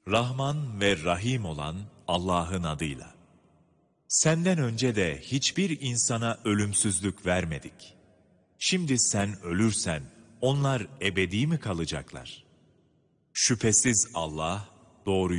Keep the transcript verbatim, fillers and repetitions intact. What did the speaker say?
Rahman ve Rahim olan Allah'ın adıyla. Senden önce de hiçbir insana ölümsüzlük vermedik. Şimdi sen ölürsen onlar ebedi mi kalacaklar? Şüphesiz Allah doğruyu